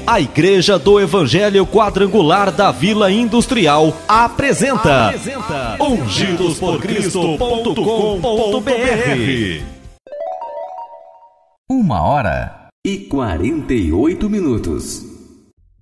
A Igreja do Evangelho Quadrangular da Vila Industrial apresenta ungidosporcristo.com.br. 1h48.